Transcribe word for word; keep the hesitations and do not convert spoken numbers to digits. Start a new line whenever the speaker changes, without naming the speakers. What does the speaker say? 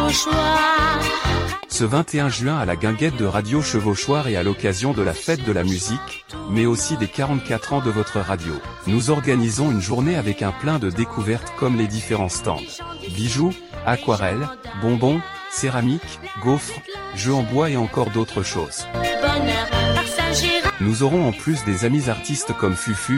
Chevauchoir.
Ce vingt et un juin à la guinguette de Radio Chevauchoir et à l'occasion de la fête de la musique, mais aussi des quarante-quatre ans de votre radio, nous organisons une journée avec un plein de découvertes comme les différents stands. Bijoux, aquarelles, bonbons, céramique, gaufres, jeux en bois et encore d'autres choses. Nous aurons en plus des amis artistes comme Fufu,